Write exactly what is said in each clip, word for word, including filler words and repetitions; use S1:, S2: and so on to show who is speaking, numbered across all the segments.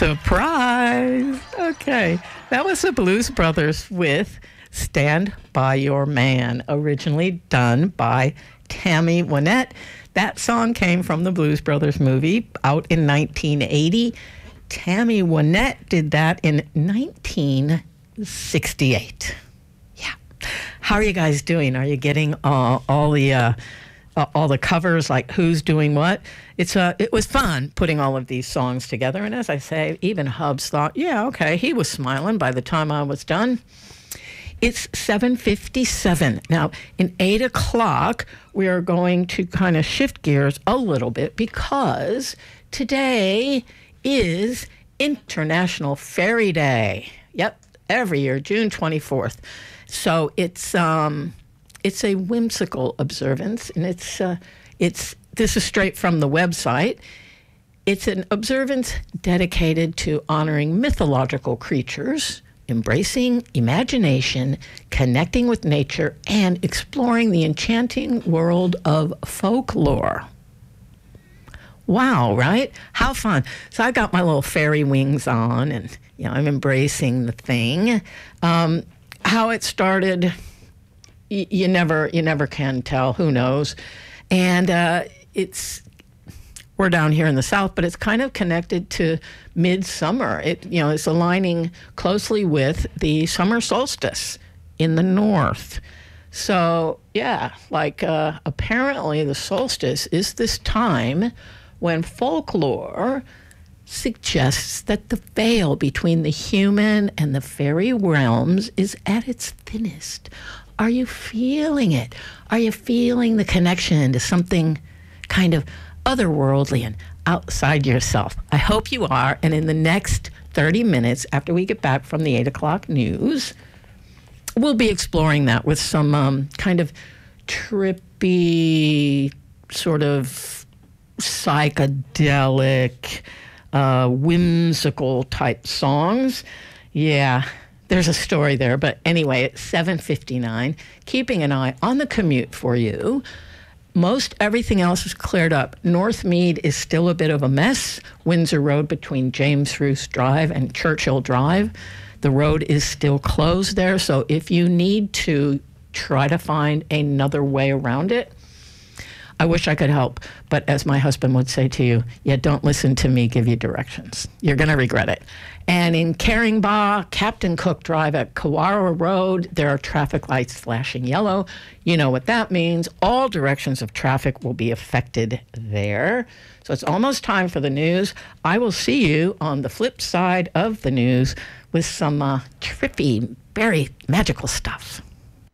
S1: Surprise! Okay, that was the Blues Brothers with Stand By Your Man, originally done by Tammy Wynette. That song came from the Blues Brothers movie out in nineteen eighty. Tammy Wynette did that in nineteen sixty-eight. Yeah. How are you guys doing? Are you getting uh, all the uh, uh, all the covers, like who's doing what? It's uh, it was fun putting all of these songs together. And as I say, even Hubs thought, yeah, okay, he was smiling by the time I was done. It's seven fifty-seven. Now, in eight o'clock, we are going to kind of shift gears a little bit because today is International Fairy Day. Yep, every year, June twenty-fourth. So it's um, it's a whimsical observance, and it's uh, it's this is straight from the website. It's an observance dedicated to honoring mythological creatures, embracing imagination, connecting with nature, and exploring the enchanting world of folklore. Wow, right? How fun. So I got my little fairy wings on, and you know, I'm embracing the thing. Um, how it started, y- you never you never can tell. Who knows? And uh, it's we're down here in the South, but it's kind of connected to midsummer. It you know it's aligning closely with the summer solstice in the north. So yeah, like uh, apparently the solstice is this time when folklore suggests that the veil between the human and the fairy realms is at its thinnest. Are you feeling it? Are you feeling the connection to something kind of otherworldly and outside yourself? I hope you are. And in the next thirty minutes, after we get back from the eight o'clock news, we'll be exploring that with some um, kind of trippy, sort of psychedelic, uh, whimsical type songs. Yeah, there's a story there. But anyway, it's seven fifty-nine. Keeping an eye on the commute for you. Most everything else is cleared up. North Mead is still a bit of a mess. Windsor Road between James Roos Drive and Churchill Drive. The road is still closed there. So if you need to try to find another way around it, I wish I could help, but as my husband would say to you, yeah, don't listen to me give you directions. You're going to regret it. And in Caringbah, Captain Cook Drive at Kawara Road, there are traffic lights flashing yellow. You know what that means. All directions of traffic will be affected there. So it's almost time for the news. I will see you on the flip side of the news with some uh, trippy, very magical stuff.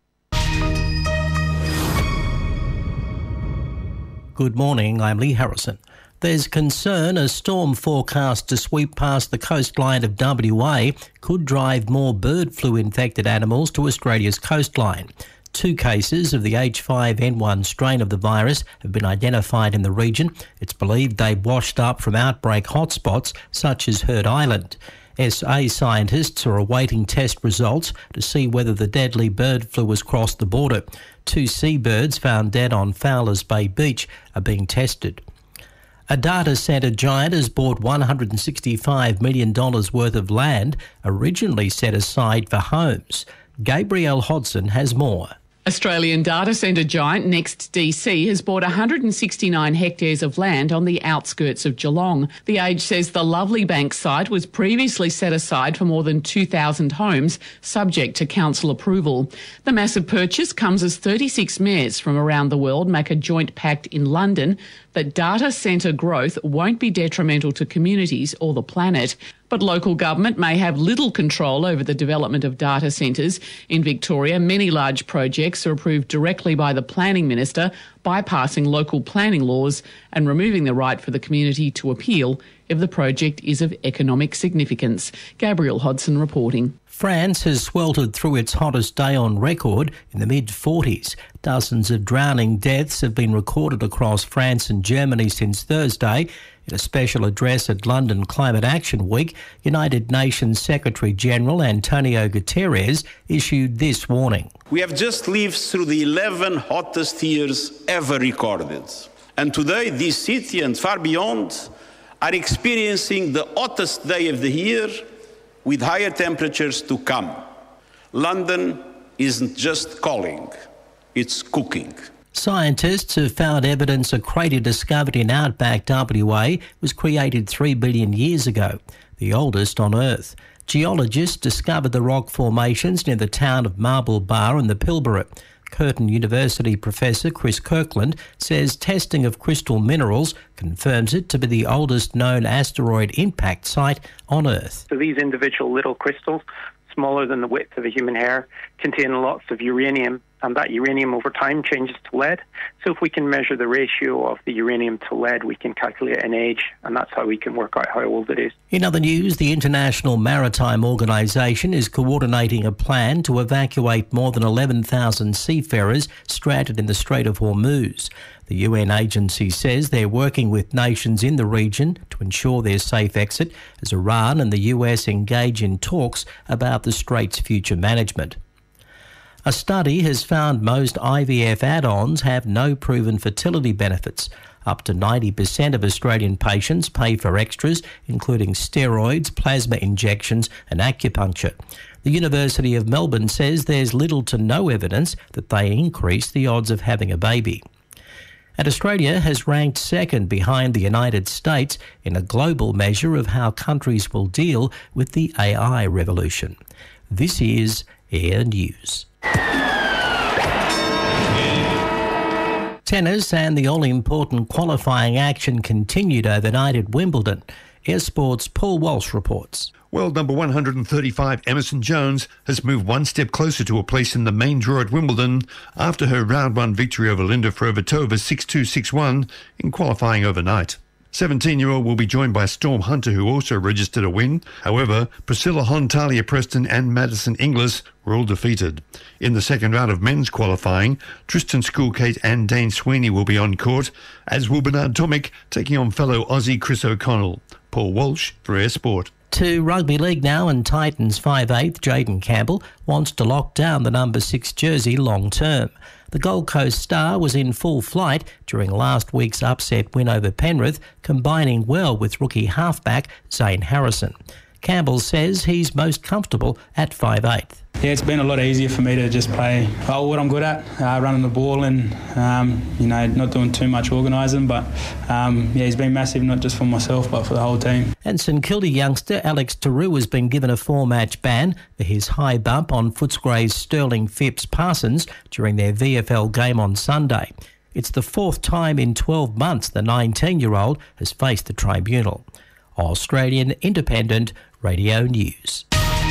S2: Good morning, I'm Lee Harrison. There's concern a storm forecast to sweep past the coastline of W A could drive more bird flu-infected animals to Australia's coastline. Two cases of the H five N one strain of the virus have been identified in the region. It's believed they washed up from outbreak hotspots such as Heard Island. S A scientists are awaiting test results to see whether the deadly bird flu has crossed the border. Two seabirds found dead on Fowlers Bay Beach are being tested. A data centre giant has bought one hundred sixty-five million dollars worth of land originally set aside for homes. Gabrielle Hodson has more.
S3: Australian data centre giant NextDC has bought one hundred sixty-nine hectares of land on the outskirts of Geelong. The Age says the Lovely Bank site was previously set aside for more than two thousand homes, subject to council approval. The massive purchase comes as thirty-six mayors from around the world make a joint pact in London that data centre growth won't be detrimental to communities or the planet. But local government may have little control over the development of data centres. In Victoria, many large projects are approved directly by the Planning Minister, bypassing local planning laws and removing the right for the community to appeal if the project is of economic significance. Gabrielle Hodson reporting.
S2: France has sweltered through its hottest day on record in the mid forties. Dozens of drowning deaths have been recorded across France and Germany since Thursday. In a special address at London Climate Action Week, United Nations Secretary-General Antonio Guterres issued this warning.
S4: We have just lived through the eleven hottest years ever recorded. And today, this city and far beyond are experiencing the hottest day of the year with higher temperatures to come. London isn't just calling, it's cooking.
S2: Scientists have found evidence a crater discovered in outback W A was created three billion years ago, the oldest on Earth. Geologists discovered the rock formations near the town of Marble Bar in the Pilbara. Curtin University professor Chris Kirkland says testing of crystal minerals confirms it to be the oldest known asteroid impact site on Earth.
S5: So these individual little crystals, smaller than the width of a human hair, contain lots of uranium, and that uranium over time changes to lead. So if we can measure the ratio of the uranium to lead, we can calculate an age, and that's how we can work out how old it is.
S2: In other news, the International Maritime Organisation is coordinating a plan to evacuate more than eleven thousand seafarers stranded in the Strait of Hormuz. The U N agency says they're working with nations in the region to ensure their safe exit as Iran and the U S engage in talks about the strait's future management. A study has found most I V F add-ons have no proven fertility benefits. Up to ninety percent of Australian patients pay for extras, including steroids, plasma injections and acupuncture. The University of Melbourne says there's little to no evidence that they increase the odds of having a baby. And Australia has ranked second behind the United States in a global measure of how countries will deal with the A I revolution. This is Air News. Tennis and the all-important qualifying action continued overnight at Wimbledon. Air Sports' Paul Walsh reports.
S6: World number one hundred thirty-five Emerson Jones has moved one step closer to a place in the main draw at Wimbledon after her round one victory over Linda Fruhvirtova six two six one in qualifying overnight. seventeen-year-old will be joined by Storm Hunter, who also registered a win. However, Priscilla Hon, Talia Preston and Madison Inglis were all defeated. In the second round of men's qualifying, Tristan Schoolkate and Dane Sweeney will be on court, as will Bernard Tomic taking on fellow Aussie Chris O'Connell. Paul Walsh for Air Sport.
S2: To rugby league now, and Titans five eighth Jaden Campbell wants to lock down the number six jersey long term. The Gold Coast star was in full flight during last week's upset win over Penrith, combining well with rookie halfback Zane Harrison. Campbell says he's most comfortable at five eighth.
S7: Yeah, it's been a lot easier for me to just play oh, what I'm good at, uh, running the ball and, um, you know, not doing too much organising. But, um, yeah, he's been massive, not just for myself, but for the whole team. And St Kilda youngster Alex Taru has been given a four-match ban for his high bump on Footscray's Sterling Phipps Parsons during their V F L game on Sunday. It's the fourth time in twelve months the nineteen-year-old has faced the tribunal. Australian Independent Radio News.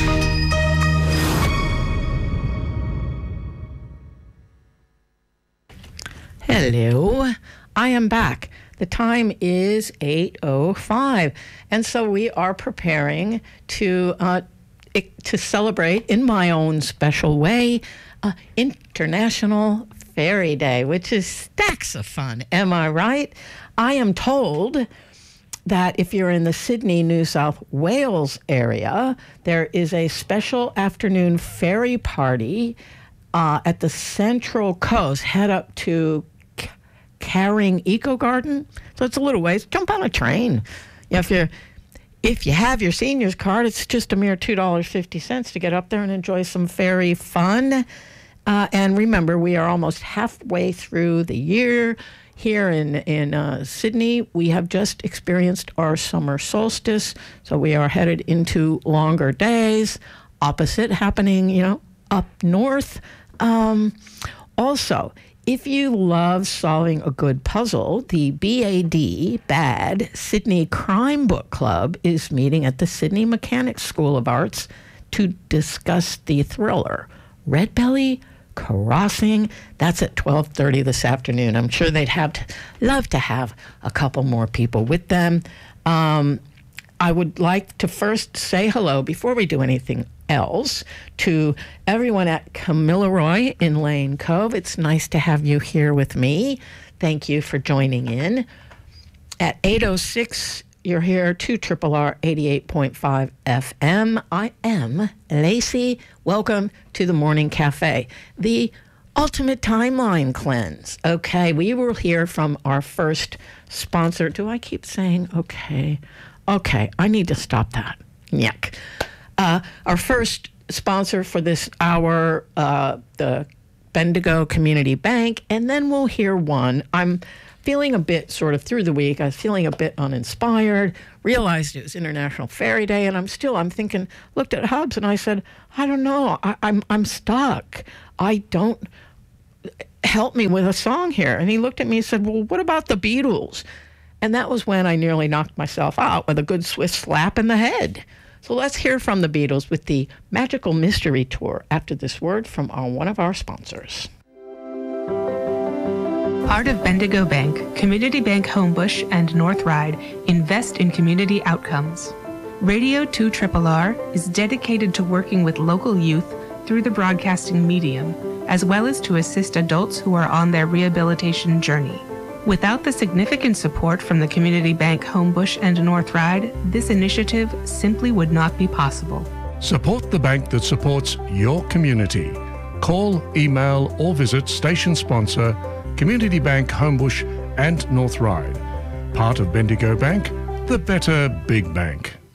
S1: Hello, I am back. The time is eight oh five, and so we are preparing to uh, to celebrate in my own special way uh, International Fairy Day, which is stacks of fun. Am I right? I am told that if you're in the Sydney, New South Wales area, there is a special afternoon fairy party uh, at the Central Coast. Head up to Caring Eco Garden, so it's a little ways. Jump on a train. Yeah, if you if you have your seniors card, it's just a mere two dollars and fifty cents to get up there and enjoy some fairy fun. Uh, and remember, we are almost halfway through the year here in in uh, Sydney. We have just experienced our summer solstice, so we are headed into longer days. Opposite happening, you know, up north. Um, also, if you love solving a good puzzle, the B A D, BAD, Sydney Crime Book Club is meeting at the Sydney Mechanics School of Arts to discuss the thriller Red Belly Crossing. That's at twelve thirty this afternoon. I'm sure they'd have to, love to have a couple more people with them. Um, I would like to first say hello, before we do anything else, to everyone at Kamilaroi in Lane Cove. It's nice to have you here with me. Thank you for joining in. At eight oh six, you're here to Triple R eighty-eight point five F M. I am Lacey. Welcome to the Morning Cafe, the Ultimate Timeline Cleanse. Okay, we will hear from our first sponsor. Do I keep saying okay? Okay, I need to stop that. Yuck. Uh, our first sponsor for this hour, uh, the Bendigo Community Bank, and then we'll hear one. I'm feeling a bit sort of through the week, I was feeling a bit uninspired, realized it was International Fairy Day, and I'm still, I'm thinking, looked at Hubs and I said, I don't know, I, I'm I'm stuck. I don't, help me with a song here. And he looked at me and said, well, what about the Beatles? And that was when I nearly knocked myself out with a good Swiss slap in the head. So let's hear from the Beatles with the Magical Mystery Tour after this word from our, one of our sponsors.
S8: Part of Bendigo Bank, Community Bank Homebush, and North Ryde invest in community outcomes. Radio two R R R is dedicated to working with local youth through the broadcasting medium, as well as to assist adults who are on their rehabilitation journey. Without the significant support from the Community Bank Homebush and North Ryde, this initiative simply would not be possible.
S9: Support the bank that supports your community. Call, email, or visit station sponsor Community Bank Homebush and North Ryde. Part of Bendigo Bank, the better big bank.